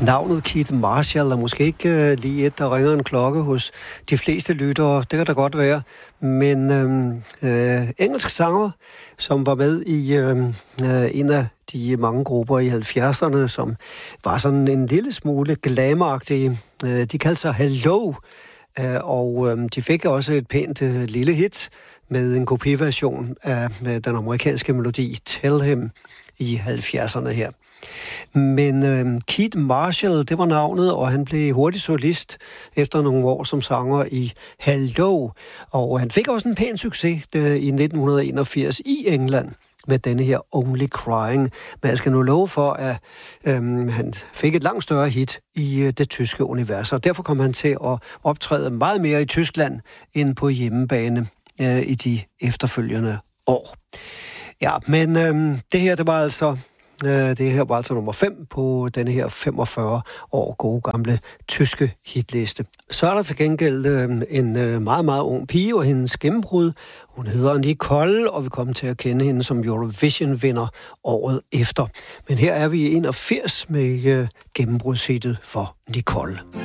Navnet Keith Marshall er måske ikke lige et, der ringer en klokke hos de fleste lyttere. Det kan da godt være. Men engelsk sanger, som var med i en af de mange grupper i 70'erne, som var sådan en lille smule glamagtige. De kaldte sig Hello, og de fik også et pænt lille hit med en kopiversion af den amerikanske melodi Tell Him i 70'erne her. Men Keith Marshall, det var navnet, og han blev hurtigt solist efter nogle år som sanger i Hello. Og han fik også en pæn succes i 1981 i England med denne her Only Crying. Men jeg skal nu love for, at han fik et langt større hit i det tyske univers, og derfor kom han til at optræde meget mere i Tyskland end på hjemmebane i de efterfølgende år. Ja, men det her var altså nummer 5 på denne her 45 år gode gamle tyske hitliste. Så er der til gengæld en meget, meget ung pige og hendes gennembrud. Hun hedder Nicole, og vi kommer til at kende hende som Eurovision-vinder året efter. Men her er vi i 81 med gennembrudshittet for Nicole.